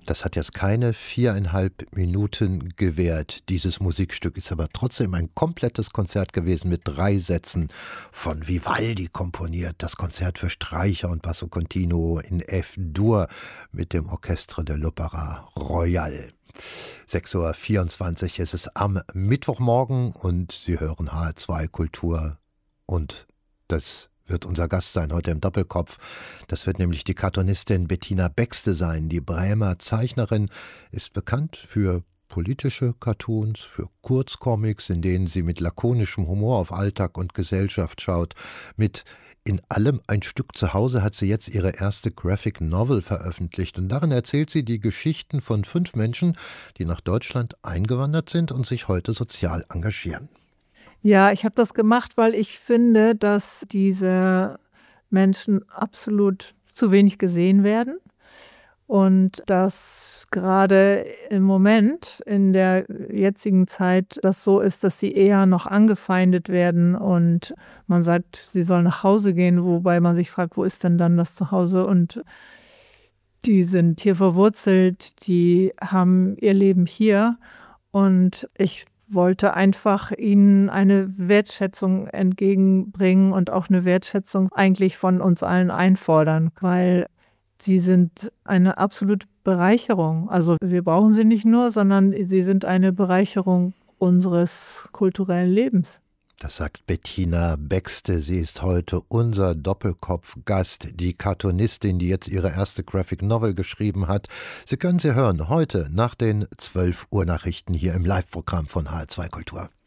Das hat jetzt keine 4,5 Minuten gewährt. Dieses Musikstück ist aber trotzdem ein komplettes Konzert gewesen mit 3 Sätzen von Vivaldi komponiert. Das Konzert für Streicher und Basso Continuo in F-Dur mit dem Orchestre de l'Opéra Royal. 6:24 Uhr ist es am Mittwochmorgen und Sie hören HR2 Kultur und das wird unser Gast sein heute im Doppelkopf. Das wird nämlich die Cartoonistin Bettina Bexte sein. Die Bremer Zeichnerin ist bekannt für politische Cartoons, für Kurzcomics, in denen sie mit lakonischem Humor auf Alltag und Gesellschaft schaut. Mit In allem ein Stück zu Hause hat sie jetzt ihre erste Graphic Novel veröffentlicht. Und darin erzählt sie die Geschichten von 5 Menschen, die nach Deutschland eingewandert sind und sich heute sozial engagieren. Ja, ich habe das gemacht, weil ich finde, dass diese Menschen absolut zu wenig gesehen werden und dass gerade im Moment, in der jetzigen Zeit, das so ist, dass sie eher noch angefeindet werden und man sagt, sie sollen nach Hause gehen, wobei man sich fragt, wo ist denn dann das Zuhause? Und die sind hier verwurzelt, die haben ihr Leben hier und ich wollte einfach ihnen eine Wertschätzung entgegenbringen und auch eine Wertschätzung eigentlich von uns allen einfordern, weil sie sind eine absolute Bereicherung. Also wir brauchen sie nicht nur, sondern sie sind eine Bereicherung unseres kulturellen Lebens. Das sagt Bettina Bexte. Sie ist heute unser Doppelkopf-Gast, die Cartoonistin, die jetzt ihre erste Graphic Novel geschrieben hat. Sie können sie hören heute nach den 12 Uhr Nachrichten hier im Live-Programm von HR2 Kultur.